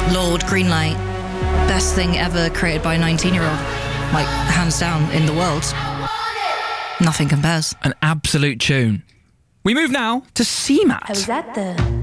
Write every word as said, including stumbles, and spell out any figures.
Lord, Greenlight. Best thing ever created by a nineteen-year-old. Like, hands down, in the world. Nothing compares. An absolute tune. We move now to C MAT. I was at the